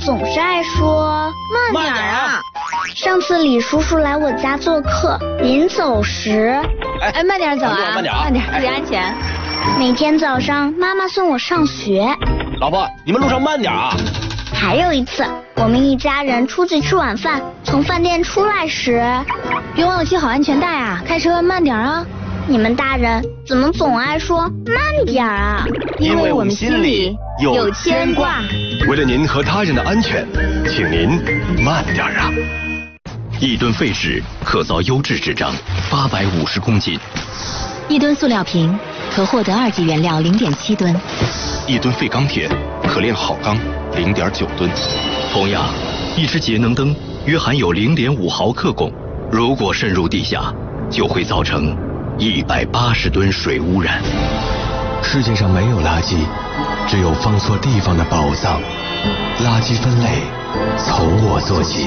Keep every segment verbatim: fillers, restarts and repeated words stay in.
总是爱说慢点啊。 上次李叔叔来我家做客，临走时， 哎，慢点走啊， 慢点啊， 慢点，注意安全。 每天早上妈妈送我上学。 老婆，你们路上慢点啊。 还有一次，我们一家人出去吃晚饭，从饭店出来时， 别忘了系好安全带啊，开车慢点啊。 你们大人怎么总爱说慢点啊？ 因为我们心里有牵挂。 为了您和他人的安全，请您慢点啊。 一吨废纸可造优质纸张八百五十公斤， 一吨塑料瓶可获得二级原料零点七吨， 一吨废钢铁可炼好钢零点九吨。同样，一只节能灯约含有零点五毫克汞，如果渗入地下，就会造成一百八十吨水污染。 世界上没有垃圾，只有放错地方的宝藏。垃圾分类从我做起。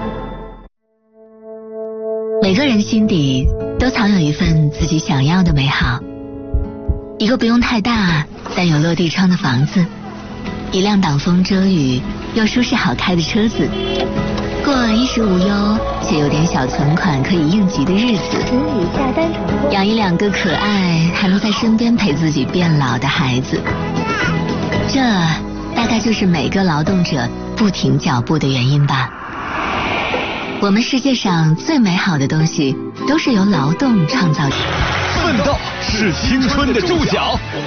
每个人心底都藏有一份自己想要的美好，一个不用太大但有落地窗的房子，一辆挡风遮雨又舒适好开的车子，过衣食无忧且有点小存款可以应急的日子，养一两个可爱还能在身边陪自己变老的孩子，这大概就是每个劳动者不停脚步的原因吧。我们世界上最美好的东西都是由劳动创造的。 奋斗是青春的注脚。